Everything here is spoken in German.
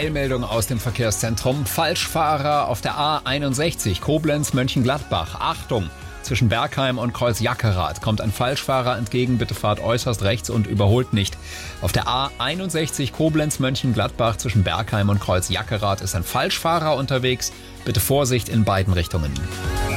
Eilmeldung aus dem Verkehrszentrum. Falschfahrer auf der A61 Koblenz-Mönchengladbach. Achtung! Zwischen Bergheim und Kreuz Jackerath kommt ein Falschfahrer entgegen. Bitte fahrt äußerst rechts und überholt nicht. Auf der A61 Koblenz-Mönchengladbach zwischen Bergheim und Kreuz Jackerath ist ein Falschfahrer unterwegs. Bitte Vorsicht in beiden Richtungen.